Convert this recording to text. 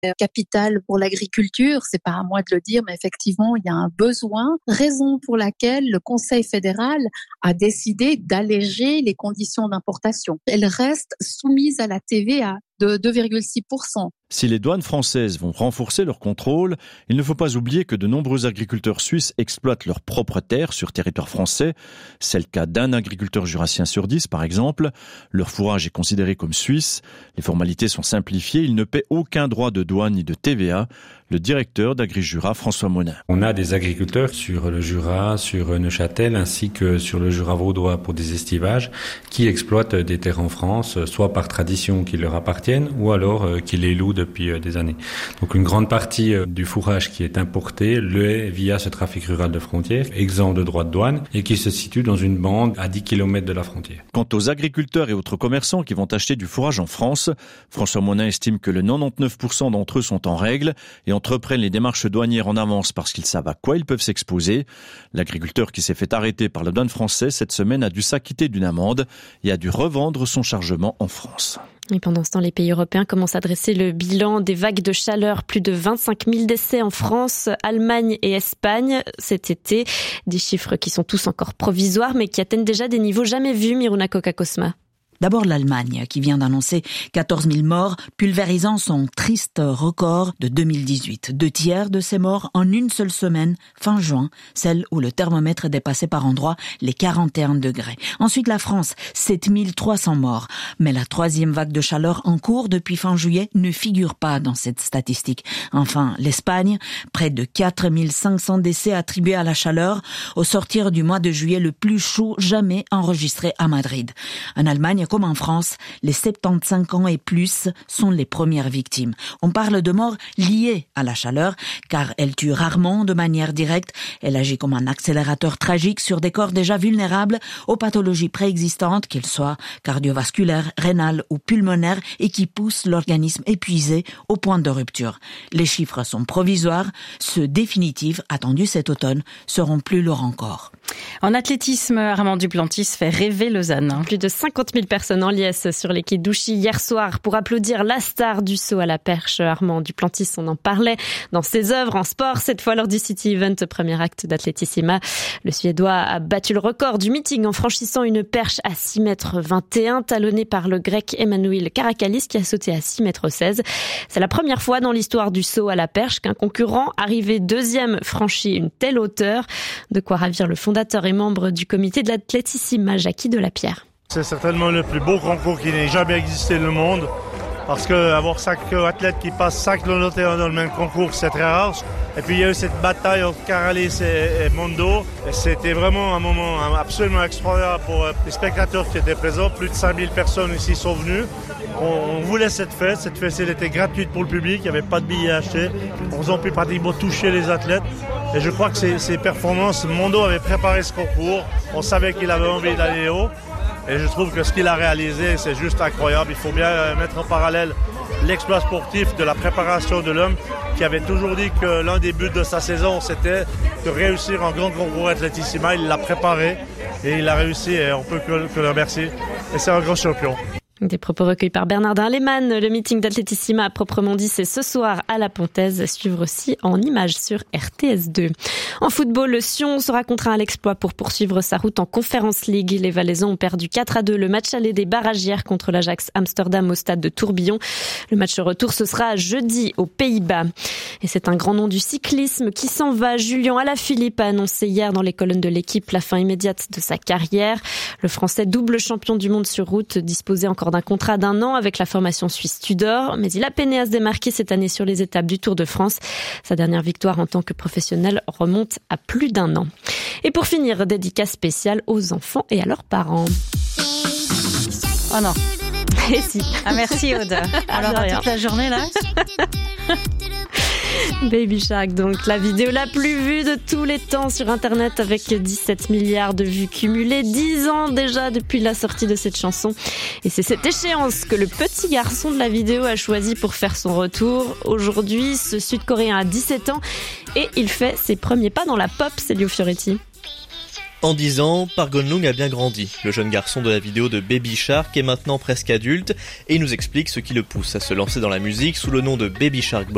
capital pour l'agriculture, c'est pas à moi de le dire, mais effectivement, il y a un besoin, raison pour laquelle le Conseil fédéral a décidé d'alléger les conditions d'importation. Elles restent soumises à la TVA de 2,6%. Si les douanes françaises vont renforcer leur contrôle, il ne faut pas oublier que de nombreux agriculteurs suisses exploitent leurs propres terres sur territoire français. C'est le cas d'un agriculteur jurassien sur 10, par exemple. Leur fourrage est considéré comme suisse. Les formalités sont simplifiées. Ils ne paient aucun droit de douane ni de TVA. Le directeur d'Agri-Jura, François Monin. On a des agriculteurs sur le Jura, sur Neuchâtel, ainsi que sur le Jura vaudois pour des estivages, qui exploitent des terres en France, soit par tradition qui leur appartiennent, ou alors qui les louent depuis des années. Donc une grande partie du fourrage qui est importé l'est via ce trafic rural de frontières, exempt de droits de douane, et qui se situe dans une bande à 10 km de la frontière. Quant aux agriculteurs et autres commerçants qui vont acheter du fourrage en France, François Monin estime que le 99% d'entre eux sont en règle et entreprennent les démarches douanières en avance parce qu'ils savent à quoi ils peuvent s'exposer. L'agriculteur qui s'est fait arrêter par la douane française cette semaine a dû s'acquitter d'une amende et a dû revendre son chargement en France. Et pendant ce temps, les pays européens commencent à dresser le bilan des vagues de chaleur. Plus de 25 000 décès en France, Allemagne et Espagne cet été. Des chiffres qui sont tous encore provisoires, mais qui atteignent déjà des niveaux jamais vus, Miruna Kokakosma. D'abord l'Allemagne, qui vient d'annoncer 14 000 morts, pulvérisant son triste record de 2018. 2/3 de ces morts en une seule semaine, fin juin, celle où le thermomètre dépassait par endroits les 41 degrés. Ensuite la France, 7 300 morts. Mais la troisième vague de chaleur en cours depuis fin juillet ne figure pas dans cette statistique. Enfin, l'Espagne, près de 4 500 décès attribués à la chaleur, au sortir du mois de juillet le plus chaud jamais enregistré à Madrid. En Allemagne, comme en France, les 75 ans et plus sont les premières victimes. On parle de morts liées à la chaleur, car elle tue rarement de manière directe. Elle agit comme un accélérateur tragique sur des corps déjà vulnérables aux pathologies préexistantes, qu'elles soient cardiovasculaires, rénales ou pulmonaires, et qui poussent l'organisme épuisé au point de rupture. Les chiffres sont provisoires. Ceux définitifs, attendus cet automne, seront plus lourds encore. En athlétisme, Armand Duplantis fait rêver Lausanne. Plus de 50 000 personnes en liesse sur les quais d'Ouchy hier soir pour applaudir la star du saut à la perche. Armand Duplantis, on en parlait dans ses œuvres en sport, cette fois lors du City Event, premier acte d'Athletissima. Le Suédois a battu le record du meeting en franchissant une perche à 6,21 m, talonné par le grec Emmanuel Karakalis qui a sauté à 6,16 m. C'est la première fois dans l'histoire du saut à la perche qu'un concurrent arrivé deuxième franchit une telle hauteur. De quoi ravir le fondateur et membre du comité de l'Athletissima, Jackie Delapierre. C'est certainement le plus beau concours qui n'ait jamais existé dans le monde. Parce qu'avoir 5 athlètes qui passent 5 km dans le même concours, c'est très rare. Et puis il y a eu cette bataille entre Karalis et Mondo. Et c'était vraiment un moment absolument extraordinaire pour les spectateurs qui étaient présents. Plus de 5000 personnes ici sont venues. On voulait cette fête. Cette fête, elle était gratuite pour le public. Il n'y avait pas de billets à acheter. On a pu pratiquement toucher les athlètes. Et je crois que ces performances, Mondo avait préparé ce concours. On savait qu'il avait envie d'aller haut. Et je trouve que ce qu'il a réalisé, c'est juste incroyable. Il faut bien mettre en parallèle l'exploit sportif de la préparation de l'homme qui avait toujours dit que l'un des buts de sa saison, c'était de réussir un grand concours Athletissima. Il l'a préparé et il a réussi et on peut que le remercier. Et c'est un grand champion. Des propos recueillis par Bernardin Lehmann. Le meeting d'Athletissima, proprement dit, c'est ce soir à la Pontaise. Suivre aussi en images sur RTS2. En football, le Sion sera contraint à l'exploit pour poursuivre sa route en Conference League. Les Valaisans ont perdu 4-2 le match aller des barragières contre l'Ajax Amsterdam au stade de Tourbillon. Le match retour, ce sera jeudi aux Pays-Bas. Et c'est un grand nom du cyclisme qui s'en va. Julien Alaphilippe a annoncé hier dans les colonnes de l'équipe la fin immédiate de sa carrière. Le Français double champion du monde sur route disposait encore d'un contrat d'1 an avec la formation suisse Tudor, mais il a peiné à se démarquer cette année sur les étapes du Tour de France. Sa dernière victoire en tant que professionnel remonte à plus d'1 an. Et pour finir, dédicace spéciale aux enfants et à leurs parents. Oh non. Et si. Ah merci Aude. Alors à toute la journée là. Baby Shark, donc la vidéo la plus vue de tous les temps sur Internet avec 17 milliards de vues cumulées, 10 ans déjà depuis la sortie de cette chanson. Et c'est cette échéance que le petit garçon de la vidéo a choisi pour faire son retour. Aujourd'hui, ce Sud-Coréen a 17 ans et il fait ses premiers pas dans la pop, Célio Fioretti. En 10 ans, Park Gun-lung a bien grandi. Le jeune garçon de la vidéo de Baby Shark est maintenant presque adulte et il nous explique ce qui le pousse à se lancer dans la musique sous le nom de Baby Shark Boy.